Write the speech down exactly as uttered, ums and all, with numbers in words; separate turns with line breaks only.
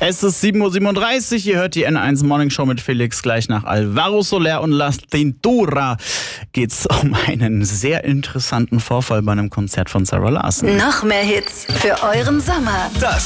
Es ist sieben Uhr siebenunddreißig, ihr hört die N eins Morning Show mit Felix. Gleich nach Alvaro Soler und La Tintura geht's um einen sehr interessanten Vorfall bei einem Konzert von Sarah Larsson.
Noch mehr Hits für euren Sommer.
Das